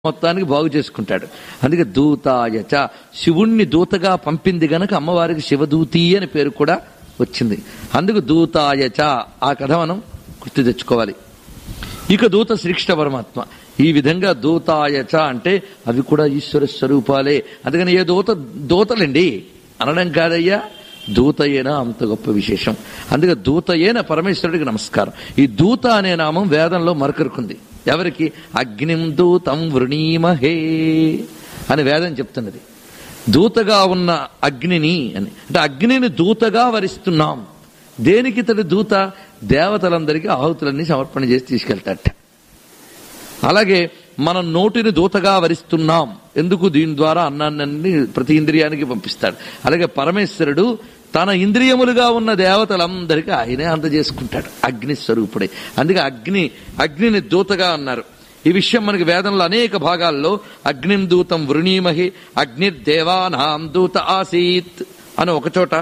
మొత్తానికి బాగు చేసుకుంటాడు. అందుకే దూతాయచ, శివుణ్ణి దూతగా పంపింది గనక అమ్మవారికి శివదూతి అని పేరు కూడా వచ్చింది. అందుకు దూతాయచ ఆ కథ మనం గుర్తు తెచ్చుకోవాలి. ఇక దూత శ్రీకృష్ణ పరమాత్మ. ఈ విధంగా దూతాయచ అంటే అవి కూడా ఈశ్వర స్వరూపాలే. అందుకని ఏ దూతలండి అనడం కాదయ్యా, దూతయేనా అంత గొప్ప విశేషం. అందుకే దూతయేన పరమేశ్వరుడికి నమస్కారం. ఈ దూత అనే నామం వేదంలో మరకరుకుంది. ఎవరికి? అగ్నిం దూతం వృణీమహే అని వేదం చెప్తున్నది. దూతగా ఉన్న అగ్నిని అని, అంటే అగ్నిని దూతగా వరిస్తున్నాం. దేనికి ఇతడు దూత? దేవతలందరికీ ఆహుతులన్నీ సమర్పణ చేసి తీసుకెళ్తాట. అలాగే మనం నోటిని దూతగా వరిస్తున్నాం. ఎందుకు? దీని ద్వారా అన్నాన్ని ప్రతి ఇంద్రియానికి పంపిస్తాడు. అలాగే పరమేశ్వరుడు తన ఇంద్రియములుగా ఉన్న దేవతలందరికీ ఆయనే అందజేసుకుంటాడు, అగ్ని స్వరూపుడే. అందుకే అగ్నిని దూతగా అన్నారు. ఈ విషయం మనకి వేదంలో అనేక భాగాల్లో అగ్నిం దూతం వృణీమహి, అగ్నిర్దేవానాం దూత ఆసీత్ అని ఒకచోట,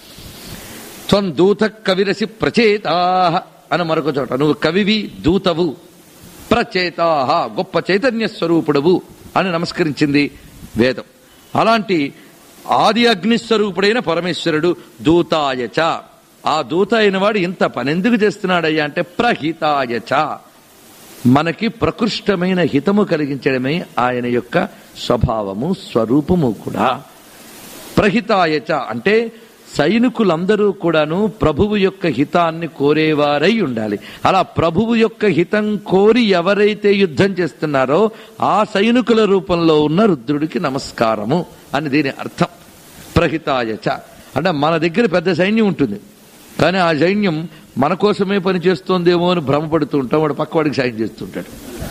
త్వం దూత కవిరసి ప్రచేతాః అని మరొక చోట, నువ్వు కవివి దూతవు, ప్రచేతాః గొప్ప చైతన్య స్వరూపుడవు అని నమస్కరించింది వేదం. అలాంటి ఆది అగ్నిస్వరూపుడైన పరమేశ్వరుడు దూతాయచ. ఆ దూత అయిన వాడు ఇంత పనెందుకు చేస్తున్నాడయ్యా అంటే ప్రహితాయచ, మనకి ప్రకృష్టమైన హితము కలిగించడమే ఆయన యొక్క స్వభావము స్వరూపము కూడా. ప్రహితాయచ అంటే సైనికులందరూ కూడాను ప్రభువు యొక్క హితాన్ని కోరేవారై ఉండాలి. అలా ప్రభువు యొక్క హితం కోరి ఎవరైతే యుద్ధం చేస్తున్నారో ఆ సైనికుల రూపంలో ఉన్న రుద్రుడికి నమస్కారము అని దీని అర్థం. ప్రహితాయచ అంటే మన దగ్గర పెద్ద సైన్యం ఉంటుంది, కానీ ఆ సైన్యం మన కోసమే పనిచేస్తోందేమో అని భ్రమపడుతూ ఉంటాం. వాడు పక్కవాడికి సాయం చేస్తుంటాడు.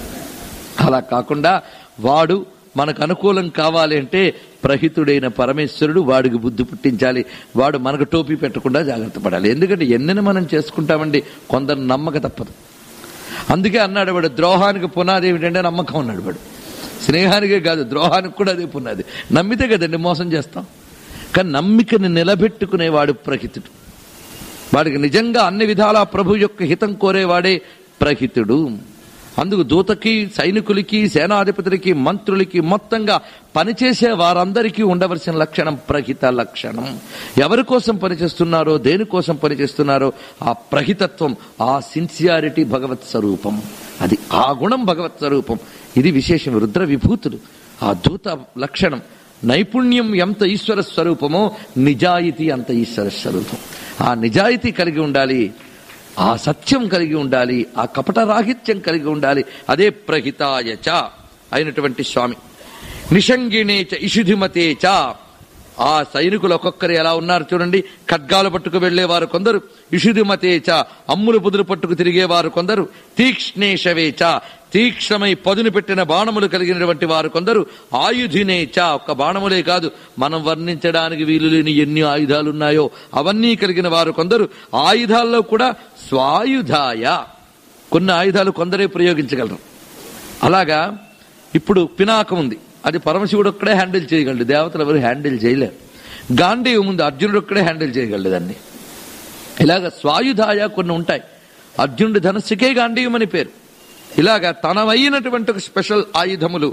అలా కాకుండా వాడు మనకు అనుకూలం కావాలి అంటే ప్రహితుడైన పరమేశ్వరుడు వాడికి బుద్ధి పుట్టించాలి. వాడు మనకు టోపీ పెట్టకుండా జాగ్రత్త పడాలి. ఎందుకంటే ఎన్నని మనం చేసుకుంటామండి, కొందరు నమ్మక తప్పదు. అందుకే అన్నాడు వాడు, ద్రోహానికి పునాది ఏమిటంటే నమ్మకం అన్నాడు వాడు. స్నేహానికే కాదు, ద్రోహానికి కూడా అదే పునాది. నమ్మితే కదండి మోసం చేస్తాం. కానీ నమ్మికని నిలబెట్టుకునేవాడు ప్రహితుడు. వాడికి నిజంగా అన్ని విధాలా ప్రభు యొక్క హితం కోరేవాడే ప్రహితుడు. అందుకు దూతకి, సైనికులకి, సేనాధిపతులకి, మంత్రులకి, మొత్తంగా పనిచేసే వారందరికీ ఉండవలసిన లక్షణం ప్రహిత లక్షణం. ఎవరి కోసం పనిచేస్తున్నారో, దేనికోసం పనిచేస్తున్నారో ఆ ప్రహితత్వం, ఆ సిన్సియారిటీ భగవత్ స్వరూపం. అది ఆ గుణం భగవత్ స్వరూపం. ఇది విశేషం. రుద్ర విభూతులు ఆ దూత లక్షణం. నైపుణ్యం ఎంత ఈశ్వర స్వరూపమో నిజాయితీ అంత ఈశ్వర స్వరూపం. ఆ నిజాయితీ కలిగి ఉండాలి, ఆ సత్యం కలిగి ఉండాలి, ఆ కపటరాహిత్యం కలిగి ఉండాలి. అదే ప్రహితాయచ అయినటువంటి స్వామి. నిషంగిణేచ ఇషుధిమతేచ, ఆ సైనికులు ఒక్కొక్కరు ఎలా ఉన్నారు చూడండి. ఖడ్గాలు పట్టుకు వెళ్లేవారు కొందరు, ఇషుధిమతేచ అమ్ములు పుదులు పట్టుకు తిరిగేవారు కొందరు, తీక్ష్ణేశవేచ తీక్ష్ణమై పదును పెట్టిన బాణములు కలిగినటువంటి వారు కొందరు, ఆయుధినేచ ఒక్క బాణములే కాదు మనం వర్ణించడానికి వీలు లేని ఎన్ని ఆయుధాలున్నాయో అవన్నీ కలిగిన వారు కొందరు, ఆయుధాల్లో కూడా స్వాయుధాయ కొన్ని ఆయుధాలు కొందరే ప్రయోగించగలరు. అలాగా ఇప్పుడు పినాకం ఉంది, అది పరమశివుడు ఒక్కడే హ్యాండిల్ చేయగలడు, దేవతలు ఎవరు హ్యాండిల్ చేయలేరు. గాంధీవం ఉంది, అర్జునుడు ఒక్కడే హ్యాండిల్ చేయగలడు దాన్ని. ఇలాగ స్వాయుధాయ కొన్ని ఉంటాయి. అర్జునుడి ధనస్సుకే గాంధీవం అని పేరు. ఇలాగా తనవైనటువంటి ఒక స్పెషల్ ఆయుధములు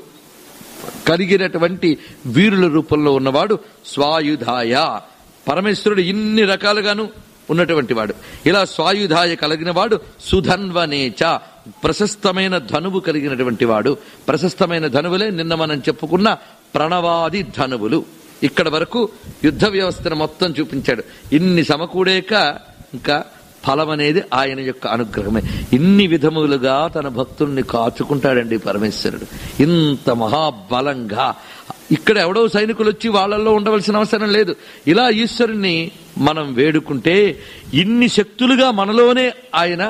కలిగినటువంటి వీరుల రూపంలో ఉన్నవాడు స్వాయుధాయ. పరమేశ్వరుడు ఇన్ని రకాలుగాను ఉన్నటువంటి వాడు. ఇలా స్వాయుధాయ కలిగిన వాడు సుధన్వనేచ ప్రశస్తమైన ధనువు కలిగినటువంటి వాడు. ప్రశస్తమైన ధనువులే నిన్న మనం చెప్పుకున్న ప్రణవాది ధనువులు. ఇక్కడ వరకు యుద్ధ వ్యవస్థను మొత్తం చూపించాడు. ఇన్ని సమకూడాక ఇంకా ఫలం అనేది ఆయన యొక్క అనుగ్రహమే. ఇన్ని విధములుగా తన భక్తుల్ని కాచుకుంటాడండి పరమేశ్వరుడు ఇంత మహాబలంగా. ఇక్కడ ఎవడో సైనికులు వచ్చి వాళ్ళల్లో ఉండవలసిన అవసరం లేదు. ఇలా ఈశ్వరుణ్ణి మనం వేడుకుంటే ఇన్ని శక్తులుగా మనలోనే ఆయన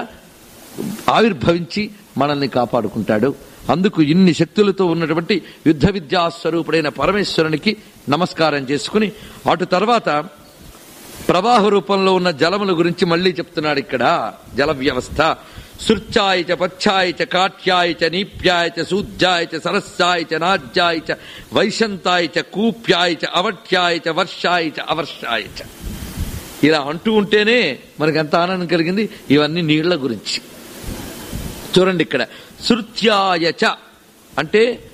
ఆవిర్భవించి మనల్ని కాపాడుకుంటాడు. అందుకు ఇన్ని శక్తులతో ఉన్నటువంటి యుద్ధ విద్యాస్వరూపుడైన పరమేశ్వరునికి నమస్కారం చేసుకుని అటు తర్వాత ప్రవాహ రూపంలో ఉన్న జలముల గురించి మళ్లీ చెప్తున్నాడు ఇక్కడ. జల వ్యవస్థ శృచ్ఛాయచ పచ్ఛాయచ కాఠ్యాయచ నీప్యాయచ సూజ్యాయచ సరస్యాయచ నాజ్యాయచ వైశంతాయచ కూప్యాయచ అవఠ్యాయచ వర్షాయచ అవర్షాయచ. ఇలా అంటూ ఉంటేనే మనకు ఎంత ఆనందం కలిగింది. ఇవన్నీ నీళ్ల గురించి చూడండి. ఇక్కడ శృత్యాయచ అంటే